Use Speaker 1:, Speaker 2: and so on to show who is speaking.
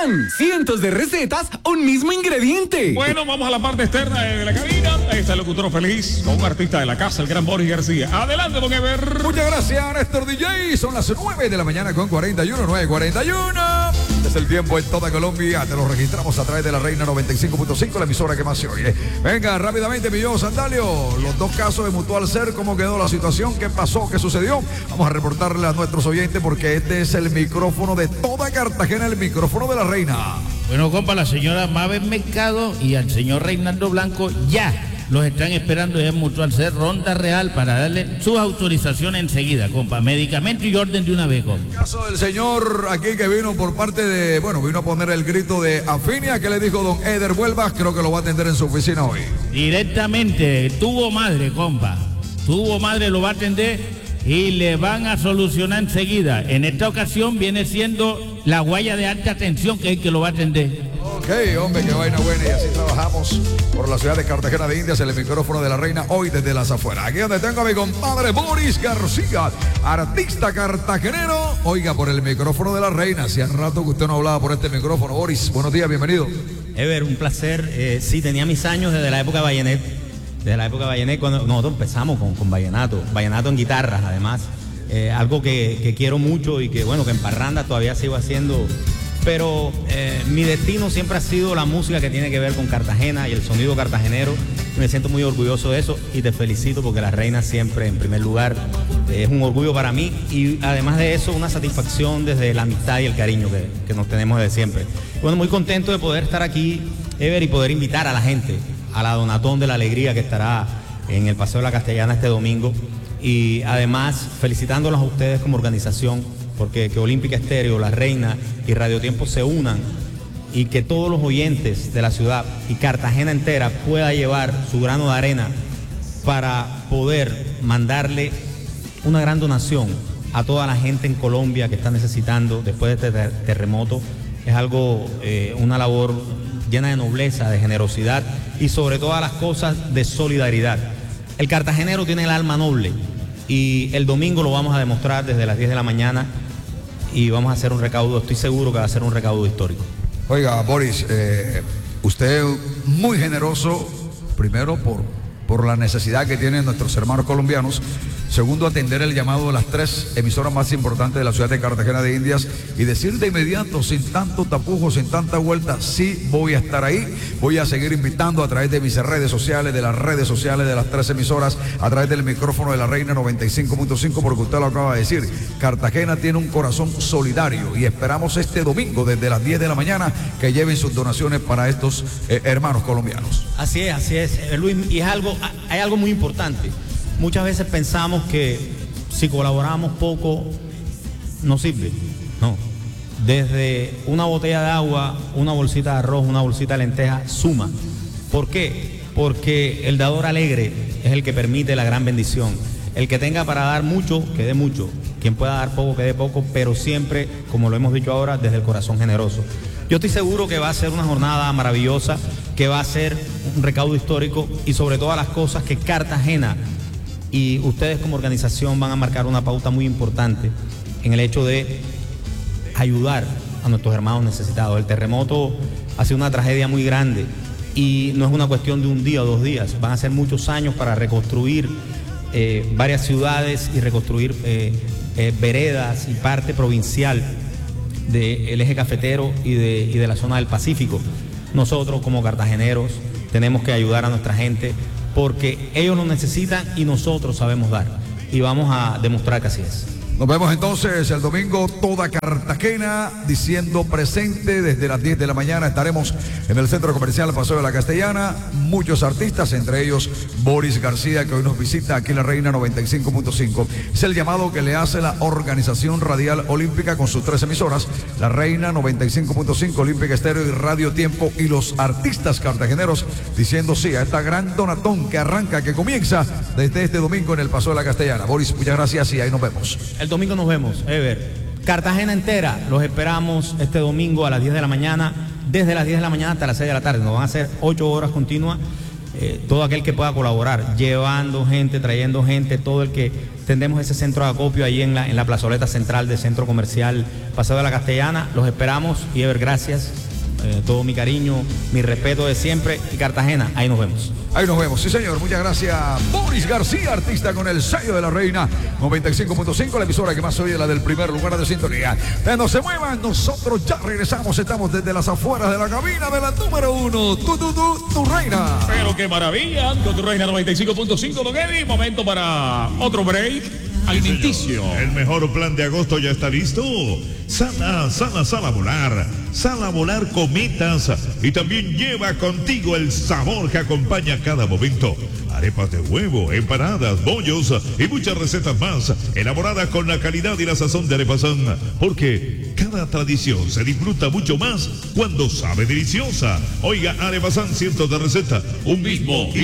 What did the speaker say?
Speaker 1: Son cientos de recetas, un mismo ingrediente.
Speaker 2: Bueno, vamos a la parte externa de la cabina. Ahí está el locutor feliz con un artista de la casa, el gran Boris García. Adelante, don Ever.
Speaker 3: Muchas gracias, Néstor DJ. Son las 9 de la mañana con 41, 9:41. Es el tiempo en toda Colombia. Te lo registramos a través de la Reina 95.5, la emisora que más se oye. Venga, rápidamente, mi yo, Sandalio. Los dos casos de Mutual Ser, ¿cómo quedó la situación? ¿Qué pasó? ¿Qué sucedió? Vamos a reportarle a nuestros oyentes porque este es el micrófono de toda Cartagena, el micrófono de la Reina.
Speaker 4: Bueno, compa, la señora Mabel Mercado y al señor Reinaldo Blanco ya los están esperando en Mutual Ser Ronda Real para darle sus autorizaciones enseguida, compa. Medicamento y orden de una vez, compa.
Speaker 3: El caso del señor aquí que vino por parte de, vino a poner el grito de Afinia, que le dijo don Eder Vuelvas, creo que lo va a atender en su oficina hoy.
Speaker 4: Directamente, tuvo madre, compa. Tuvo madre, lo va a atender y le van a solucionar enseguida. En esta ocasión viene siendo la guaya de alta tensión, que es el que lo va a atender.
Speaker 3: Ok, hombre, qué vaina buena, y así trabajamos por la ciudad de Cartagena de Indias, el micrófono de la Reina, hoy desde las afueras. Aquí donde tengo a mi compadre Boris García, artista cartagenero. Oiga, por el micrófono de la Reina, hacía rato que usted no hablaba por este micrófono. Boris, buenos días, bienvenido.
Speaker 5: Ever, un placer. Sí, tenía mis años desde la época de Vallenet. Desde la época de Vallenet, cuando nosotros empezamos con vallenato en guitarras, además. Algo que quiero mucho y que, bueno, que en parranda todavía sigo haciendo. Pero mi destino siempre ha sido la música que tiene que ver con Cartagena y el sonido cartagenero. Me siento muy orgulloso de eso y te felicito porque la Reina siempre, en primer lugar, es un orgullo para mí y además de eso, una satisfacción desde la amistad y el cariño que nos tenemos desde siempre. Bueno, muy contento de poder estar aquí, Ever, y poder invitar a la gente a la Donatón de la Alegría que estará en el Paseo de la Castellana este domingo. Y además, felicitándolos a ustedes como organización, porque que Olímpica Estéreo, La Reina y Radio Tiempo se unan y que todos los oyentes de la ciudad y Cartagena entera pueda llevar su grano de arena para poder mandarle una gran donación a toda la gente en Colombia que está necesitando después de este terremoto. Es algo, una labor llena de nobleza, de generosidad y sobre todas las cosas de solidaridad. El cartagenero tiene el alma noble y el domingo lo vamos a demostrar desde las 10 de la mañana y vamos a hacer un recaudo, estoy seguro que va a ser un recaudo histórico.
Speaker 3: Oiga, Boris, usted muy generoso, primero por la necesidad que tienen nuestros hermanos colombianos. Segundo, atender el llamado de las 3 emisoras más importantes de la ciudad de Cartagena de Indias y decir de inmediato, sin tanto tapujo, sin tanta vuelta, sí voy a estar ahí. Voy a seguir invitando a través de mis redes sociales, de las redes sociales de las 3 emisoras, a través del micrófono de la Reina 95.5, porque usted lo acaba de decir. Cartagena tiene un corazón solidario y esperamos este domingo desde las 10 de la mañana que lleven sus donaciones para estos hermanos colombianos.
Speaker 5: Así es, Luis, y hay algo muy importante. Muchas veces pensamos que si colaboramos poco no sirve. No. Desde una botella de agua, una bolsita de arroz, una bolsita de lentejas, suma. ¿Por qué? Porque el dador alegre es el que permite la gran bendición. El que tenga para dar mucho, que dé mucho. Quien pueda dar poco, que dé poco, pero siempre, como lo hemos dicho ahora, desde el corazón generoso. Yo estoy seguro que va a ser una jornada maravillosa, que va a ser un recaudo histórico y sobre todas las cosas que Cartagena y ustedes como organización van a marcar una pauta muy importante en el hecho de ayudar a nuestros hermanos necesitados. El terremoto ha sido una tragedia muy grande y no es una cuestión de un día o 2 días, van a ser muchos años para reconstruir varias ciudades y reconstruir veredas y parte provincial del eje cafetero y de la zona del Pacífico. Nosotros como cartageneros tenemos que ayudar a nuestra gente porque ellos nos necesitan y nosotros sabemos dar. Y vamos a demostrar que así es.
Speaker 3: Nos vemos entonces el domingo, toda Cartagena diciendo presente desde las 10 de la mañana. Estaremos en el Centro Comercial Paseo de la Castellana. Muchos artistas, entre ellos Boris García, que hoy nos visita aquí en la Reina 95.5. Es el llamado que le hace la Organización Radial Olímpica con sus 3 emisoras, la Reina 95.5, Olímpica Estéreo y Radio Tiempo, y los artistas cartageneros diciendo sí a esta gran donatón que arranca, que comienza desde este domingo en el Paseo de la Castellana. Boris, muchas gracias y ahí nos vemos.
Speaker 5: El domingo nos vemos, Ever. Cartagena entera, los esperamos este domingo a las 10 de la mañana, desde las 10 de la mañana hasta las 6 de la tarde. Nos van a hacer 8 horas continuas. Todo aquel que pueda colaborar, llevando gente, trayendo gente, todo el que tendremos ese centro de acopio ahí en la plazoleta central del Centro Comercial Paseo de la Castellana. Los esperamos y Ever, gracias. Todo mi cariño, mi respeto de siempre. Y Cartagena, ahí nos vemos.
Speaker 3: Ahí nos vemos, sí señor, muchas gracias. Boris García, artista con el sello de la reina, 95.5, la emisora que más oye, la del primer lugar de sintonía. No se muevan, nosotros ya regresamos, estamos desde las afueras de la cabina de la número 1, tu reina.
Speaker 2: Pero qué maravilla, con tu reina 95.5, don Eddie. Momento para otro break alimenticio.
Speaker 6: El mejor plan de agosto ya está listo. Sala a volar. Sala a volar cometas y también lleva contigo el sabor que acompaña cada momento. Arepas de huevo, empanadas, bollos y muchas recetas más elaboradas con la calidad y la sazón de Arepasán, porque cada tradición se disfruta mucho más cuando sabe deliciosa. Oiga, Arepasán, cientos de recetas, un mismo y